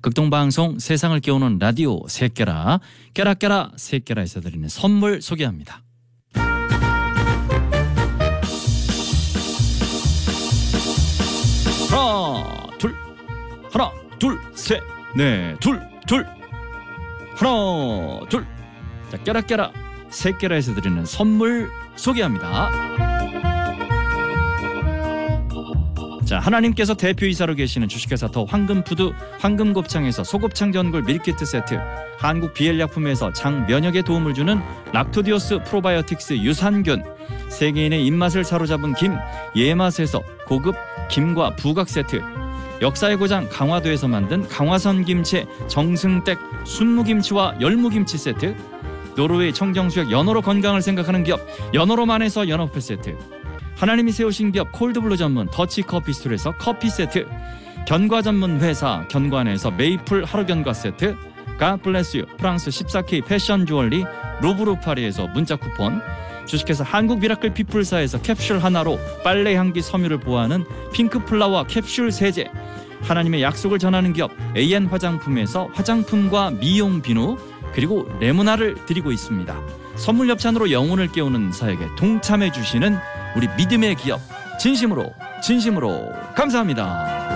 극동방송 세상을 깨우는 라디오 새깨라 깨라깨라 새깨라에서 드리는 선물 소개합니다. 하나 둘 셋 넷 둘 하나 둘. 자, 깨라깨라 새깨라에서 드리는 선물 소개합니다. 자, 하나님께서 대표이사로 계시는 주식회사 더 황금푸드 황금곱창에서 소곱창 전골 밀키트 세트, 한국 비엘약품에서 장 면역에 도움을 주는 락토디오스 프로바이오틱스 유산균, 세계인의 입맛을 사로잡은 김 예맛에서 고급 김과 부각 세트, 역사의 고장 강화도에서 만든 강화선 김치 정승댁 순무김치와 열무김치 세트, 노르웨이 청정수역 연어로 건강을 생각하는 기업 연어로만에서 연어회 세트, 하나님이 세우신 기업 콜드블루 전문 더치커피스톨에서 커피 세트, 견과 전문 회사 견과안에서 메이플 하루견과 세트, God bless you 프랑스 14K 패션 주얼리 루브르 파리에서 문자 쿠폰, 주식회사 한국 미라클 피플사에서 캡슐 하나로 빨래 향기 섬유를 보호하는 핑크플라워 캡슐 세제, 하나님의 약속을 전하는 기업 AN 화장품에서 화장품과 미용 비누 그리고 레모나를 드리고 있습니다. 선물 협찬으로 영혼을 깨우는 사역에 동참해 주시는 우리 믿음의 기업 진심으로 감사합니다.